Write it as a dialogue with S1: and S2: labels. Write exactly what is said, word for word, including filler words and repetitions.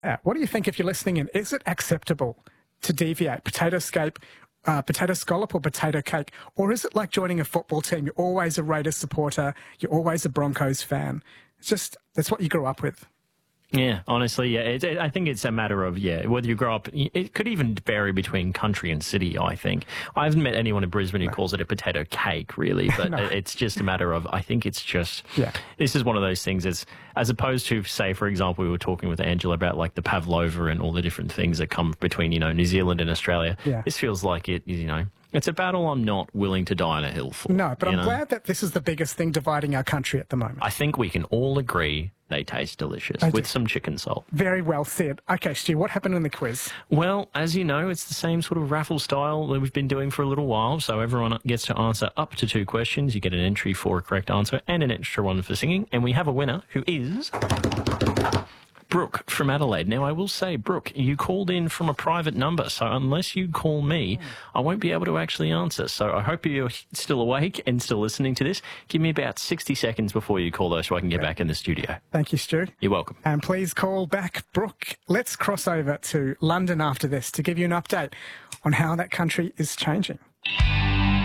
S1: Uh, what do you think if you're listening in? Is it acceptable to deviate? Potato scape, uh, potato scallop or potato cake? Or is it like joining a football team? You're always a Raiders supporter. You're always a Broncos fan. It's just, that's what you grew up with.
S2: Yeah, honestly, yeah. It, it, I think it's a matter of, yeah, whether you grow up, it could even vary between country and city, I think. I haven't met anyone in Brisbane who
S1: no.
S2: calls it a potato cake, really, but no. it's just a matter of, I think it's just,
S1: yeah.
S2: this is one of those things, as, as opposed to, say, for example, we were talking with Angela about like the pavlova and all the different things that come between, you know, New Zealand and Australia.
S1: Yeah.
S2: This feels like it, you know, it's a battle I'm not willing to die on a hill for.
S1: No, but I'm
S2: know?
S1: glad that this is the biggest thing dividing our country at the moment.
S2: I think we can all agree they taste delicious with some chicken salt.
S1: Very well said. Okay, Stu, what happened in the quiz?
S2: Well, as you know, it's the same sort of raffle style that we've been doing for a little while. So everyone gets to answer up to two questions. You get an entry for a correct answer and an extra one for singing. And we have a winner who is Brooke from Adelaide. Now, I will say, Brooke, you called in from a private number, so unless you call me, I won't be able to actually answer. So I hope you're still awake and still listening to this. Give me about sixty seconds before you call, though, so I can get back in the studio.
S1: Thank you, Stu.
S2: You're welcome.
S1: And please call back Brooke. Let's cross over to London after this to give you an update on how that country is changing.